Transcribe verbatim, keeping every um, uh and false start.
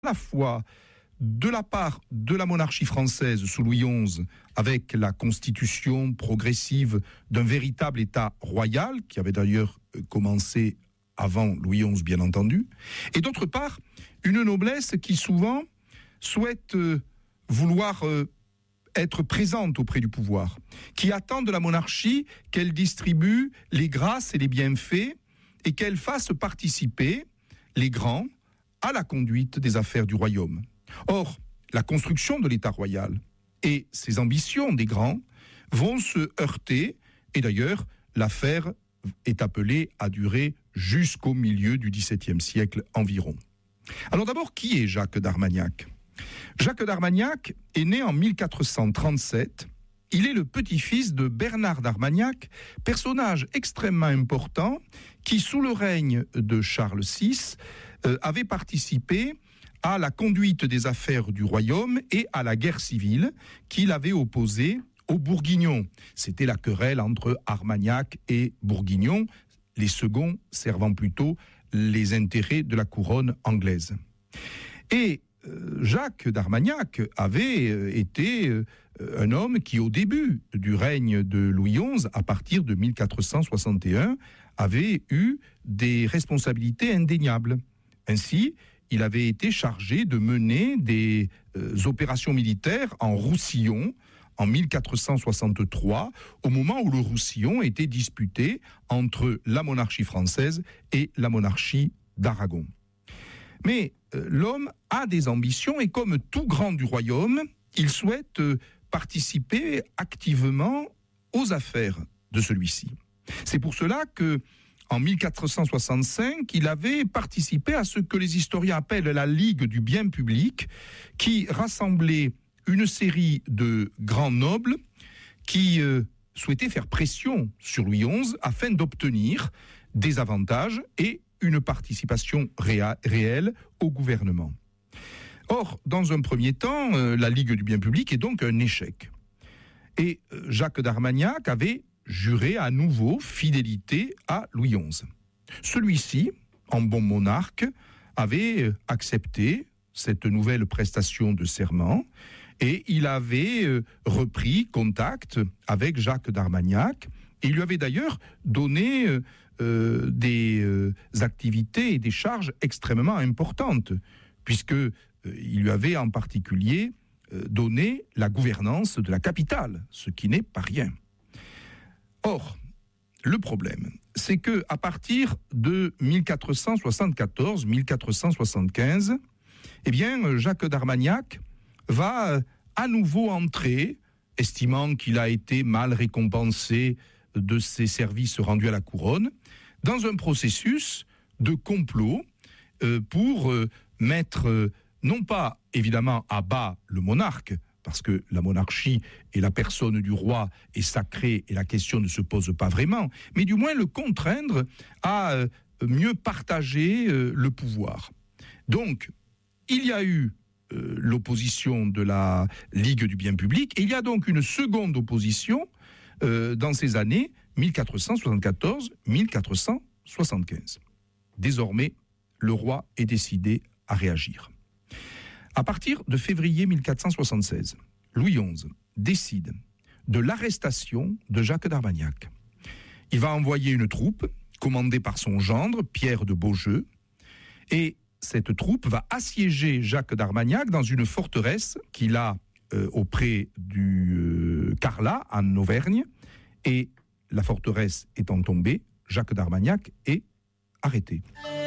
la fois de la part de la monarchie française sous Louis onze, avec la constitution progressive d'un véritable État royal, qui avait d'ailleurs commencé avant Louis onze, bien entendu, et d'autre part, une noblesse qui souvent souhaite euh, vouloir euh, être présente auprès du pouvoir, qui attend de la monarchie qu'elle distribue les grâces et les bienfaits et qu'elle fasse participer les grands à la conduite des affaires du royaume. Or, la construction de l'État royal et ses ambitions des grands vont se heurter, et d'ailleurs, l'affaire est appelée à durer jusqu'au milieu du dix-septième siècle environ. Alors d'abord, qui est Jacques d'Armagnac ? Jacques d'Armagnac est né en mille quatre cent trente-sept. Il est le petit-fils de Bernard d'Armagnac, personnage extrêmement important qui, sous le règne de Charles six, euh, avait participé à la conduite des affaires du royaume et à la guerre civile qu'il avait opposée aux Bourguignons. C'était la querelle entre Armagnac et Bourguignon, les seconds servant plutôt les intérêts de la couronne anglaise. Et euh, Jacques d'Armagnac avait euh, été euh, un homme qui, au début du règne de Louis onze, à partir de mille quatre cent soixante et un, avait eu des responsabilités indéniables. Ainsi, il avait été chargé de mener des euh, opérations militaires en Roussillon en mille quatre cent soixante-trois, au moment où le Roussillon était disputé entre la monarchie française et la monarchie d'Aragon. Mais euh, l'homme a des ambitions et comme tout grand du royaume, il souhaite euh, participer activement aux affaires de celui-ci. C'est pour cela que en mille quatre cent soixante-cinq, il avait participé à ce que les historiens appellent la Ligue du bien public, qui rassemblait une série de grands nobles qui euh, souhaitaient faire pression sur Louis onze afin d'obtenir des avantages et une participation réa- réelle au gouvernement. Or, dans un premier temps, euh, la Ligue du bien public est donc un échec. Et euh, Jacques d'Armagnac avait juré à nouveau fidélité à Louis onze. Celui-ci, en bon monarque, avait accepté cette nouvelle prestation de serment et il avait repris contact avec Jacques d'Armagnac et il lui avait d'ailleurs donné euh, des euh, activités et des charges extrêmement importantes, puisque euh, il lui avait en particulier euh, donné la gouvernance de la capitale, ce qui n'est pas rien. Or, le problème, c'est que à partir de mille quatre cent soixante-quatorze mille quatre cent soixante-quinze, eh bien, Jacques d'Armagnac va à nouveau entrer, estimant qu'il a été mal récompensé de ses services rendus à la couronne, dans un processus de complot euh, pour euh, mettre, euh, non pas évidemment à bas le monarque, parce que la monarchie et la personne du roi est sacrée et la question ne se pose pas vraiment, mais du moins le contraindre à euh, mieux partager euh, le pouvoir. Donc, il y a eu euh, l'opposition de la Ligue du bien public, et il y a donc une seconde opposition euh, dans ces années mille quatre cent soixante-quatorze mille quatre cent soixante-quinze. Désormais, le roi est décidé à réagir. À partir de février mille quatre cent soixante-seize, Louis onze décide de l'arrestation de Jacques d'Armagnac. Il va envoyer une troupe commandée par son gendre, Pierre de Beaujeu, et cette troupe va assiéger Jacques d'Armagnac dans une forteresse qu'il a euh, auprès du euh, Carlat, en Auvergne, et la forteresse étant tombée, Jacques d'Armagnac est arrêté.